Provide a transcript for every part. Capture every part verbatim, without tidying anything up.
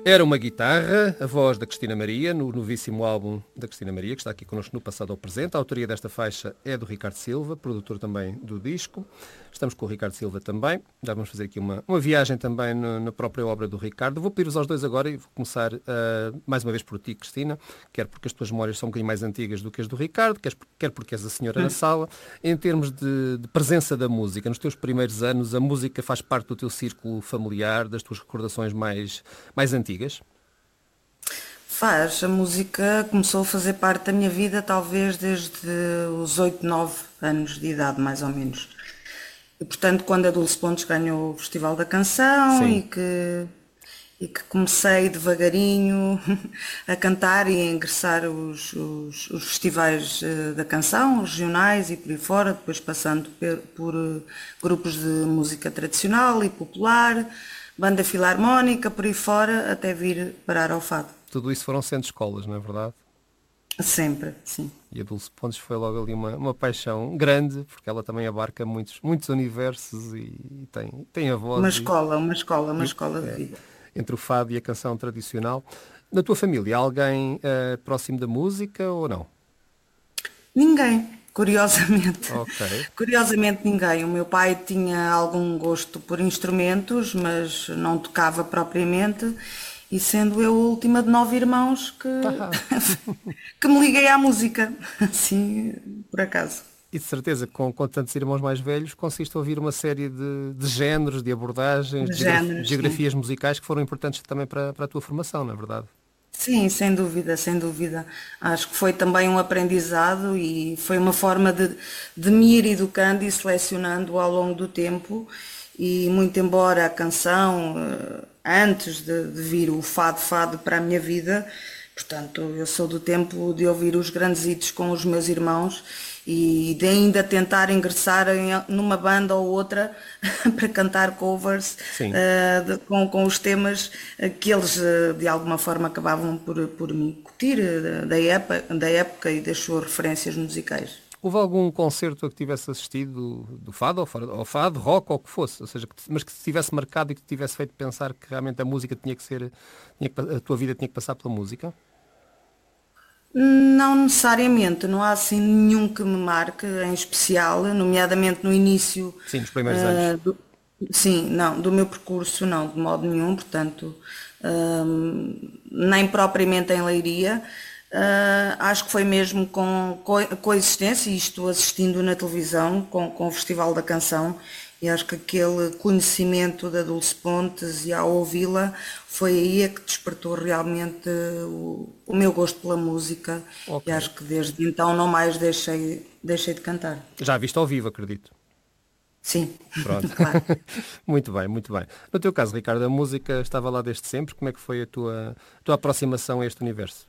Era uma guitarra, a voz da Cristina Maria, no novíssimo álbum da Cristina Maria, que está aqui connosco no Passado ao Presente. A autoria desta faixa é do Ricardo Silva, produtor também do disco. Estamos com o Ricardo Silva também. Já vamos fazer aqui uma, uma viagem também no, na própria obra do Ricardo. Vou pedir-vos aos dois agora e vou começar uh, mais uma vez por ti, Cristina, quer porque as tuas memórias são um bocadinho mais antigas do que as do Ricardo, quer, quer porque és a senhora na sala. Em termos de, de presença da música, nos teus primeiros anos, a música faz parte do teu círculo familiar, das tuas recordações mais, mais antigas? Faz, a música começou a fazer parte da minha vida talvez desde os oito, nove anos de idade, mais ou menos. E portanto, quando a Dulce Pontes ganhou o Festival da Canção e Sim. que, e que comecei devagarinho a cantar e a ingressar os, os, os festivais eh, da canção, os regionais e por aí fora, depois passando per- por, eh, grupos de música tradicional e popular, banda filarmónica, por aí fora, até vir parar ao fado. Tudo isso foram sendo escolas, não é verdade? Sempre, sim. E a Dulce Pontes foi logo ali uma, uma paixão grande, porque ela também abarca muitos, muitos universos e, e tem, tem a Uma voz e, escola, uma escola, uma e o- escola de é, vida. entre o fado e a canção tradicional. Na tua família, há alguém eh, próximo da música ou não? Ninguém, curiosamente. Ok. Curiosamente ninguém. O meu pai tinha algum gosto por instrumentos, mas não tocava propriamente. E sendo eu a última de nove irmãos que, Ah, que me liguei à música, assim, por acaso. e de certeza, com, com tantos irmãos mais velhos, consiste a ouvir uma série de, de géneros, de abordagens, De de geograf- de géneros, sim. geografias musicais que foram importantes também para, para a tua formação, não é verdade? Sim, sem dúvida, sem dúvida. Acho que foi também um aprendizado e foi uma forma de, de me ir educando e selecionando ao longo do tempo. E muito embora a canção, eh, antes de, de vir o fado fado para a minha vida, portanto, eu sou do tempo de ouvir os grandes hits com os meus irmãos e de ainda tentar ingressar em, numa banda ou outra para cantar covers Sim. eh, de- com, com os temas eh, que eles eh, de alguma forma acabavam por, por me incutir eh, da época, da época e das suas referências musicais. Houve algum concerto a que tivesse assistido do fado, ou fora, ou fado, rock, ou o que fosse, ou seja, que te- mas que te tivesse marcado e que te tivesse feito pensar que realmente a música tinha que ser, tinha que pa- a tua vida tinha que passar pela música? Não necessariamente, não há assim nenhum que me marque em especial, nomeadamente no início, Sim, nos primeiros anos. ah, do, sim, não, do meu percurso não, de modo nenhum, portanto, hum, nem propriamente em Leiria. Ah, acho que foi mesmo com co- coexistência, isto assistindo na televisão, com, com o Festival da Canção, e acho que aquele conhecimento da Dulce Pontes e ao ouvi-la foi aí é que despertou realmente o, o meu gosto pela música Ok. e acho que desde então não mais deixei, deixei de cantar. Já a viste ao vivo, acredito. Sim, Pronto. claro. Muito bem, muito bem. No teu caso, Ricardo, a música estava lá desde sempre. Como é que foi a tua, a tua aproximação a este universo?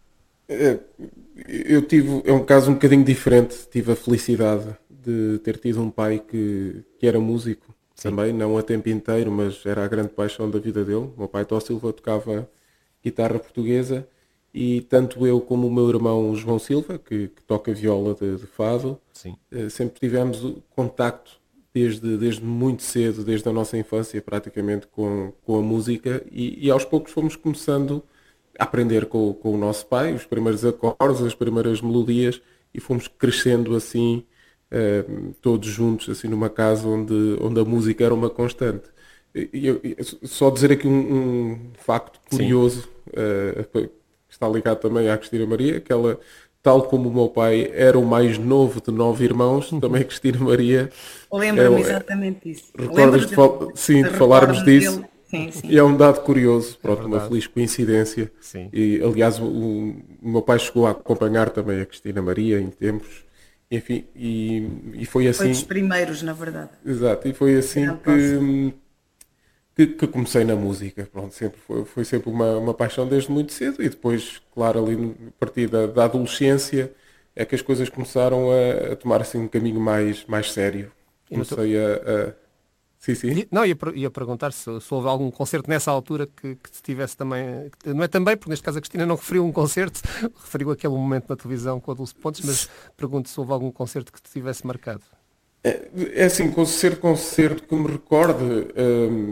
É, Eu tive, é um caso um bocadinho diferente. Tive a felicidade de ter tido um pai que, que era músico Sim. também, não a tempo inteiro, mas era a grande paixão da vida dele. O meu pai, Tó Silva, tocava guitarra portuguesa e tanto eu como o meu irmão João Silva, que, que toca viola de, de fado, Sim. eh, sempre tivemos o contacto desde, desde muito cedo, desde a nossa infância praticamente com, com a música e, e aos poucos fomos começando a aprender com, com o nosso pai, os primeiros acordes, as primeiras melodias e fomos crescendo assim, eh, todos juntos, assim numa casa onde, onde a música era uma constante. E eu- e só dizer aqui um, um facto Sim. curioso, eh, que está ligado também à Cristina Maria, que ela, tal como o meu pai era o mais novo de nove irmãos, também a Cristina Maria é, Lembro-me o- é- exatamente disso. recordas Lembro de, de, fal- sim, de falarmos recordo-me disso, dele. Sim, e sim. é um dado curioso, É pronto, uma verdade. feliz coincidência. Sim. E, aliás, o, o meu pai chegou a acompanhar também a Cristina Maria em tempos, enfim, e, e foi Foi dos assim, primeiros, na verdade. exato, e foi assim Grande Tóssilo. que, que, que comecei na música. Pronto, sempre foi, foi sempre uma, uma paixão desde muito cedo e depois, claro, ali no- a partir da, da adolescência é que as coisas começaram a, a tomar assim um caminho mais, mais sério. E no teu, Comecei a, a... Sim, sim. E- Não, ia, per- ia perguntar se, se houve algum concerto nessa altura que, que te tivesse também. que- Não é também, porque neste caso a Cristina não referiu um concerto, referiu aquele momento na televisão com a Dulce Pontes, mas pergunto se houve algum concerto que te tivesse marcado. É, é assim, concerto, concerto que me recorde, hum,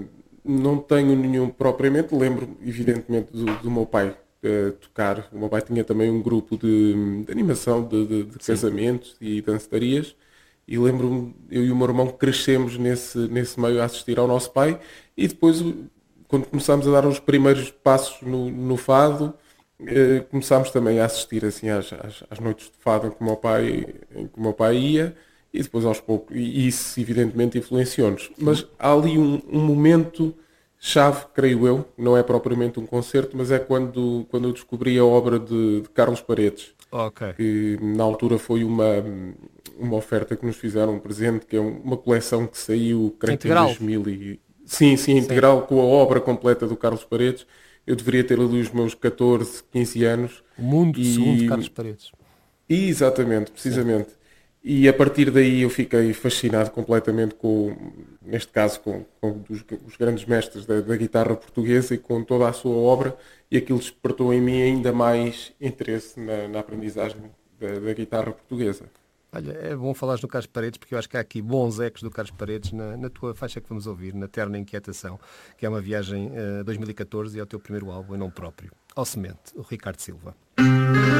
não tenho nenhum propriamente, lembro evidentemente do, do meu pai uh, tocar. O meu pai tinha também um grupo de, de animação de, de, de casamentos e dancetarias, e lembro-me, eu e o meu irmão crescemos nesse, nesse meio a assistir ao nosso pai, e depois quando começámos a dar os primeiros passos no, no fado, uh, começámos também a assistir assim às, às, às noites de fado em que o meu pai, em que o meu pai ia. E depois aos poucos, e isso evidentemente influenciou-nos. Mas há ali um, um momento chave, creio eu, não é propriamente um concerto, mas é quando, quando eu descobri a obra de, de Carlos Paredes, Ok. que na altura foi uma, uma oferta que nos fizeram, um presente, que é uma coleção que saiu, creio que em Integral. dois mil e... Sim, sim, integral, com a obra completa do Carlos Paredes. Eu deveria ter ali os meus catorze, quinze anos. O mundo segundo E, Carlos Paredes. exatamente, precisamente. E a partir daí eu fiquei fascinado completamente com, neste caso, com, com os, os grandes mestres da, da guitarra portuguesa e com toda a sua obra, e aquilo despertou em mim ainda mais interesse na, na aprendizagem da, da guitarra portuguesa. Olha, é bom falares no Carlos Paredes, porque eu acho que há aqui bons ecos do Carlos Paredes na, na tua faixa que vamos ouvir, na Terna Inquietação, que é uma viagem a uh, dois mil e catorze e ao teu primeiro álbum em nome próprio, ao Semente, o Ricardo Silva.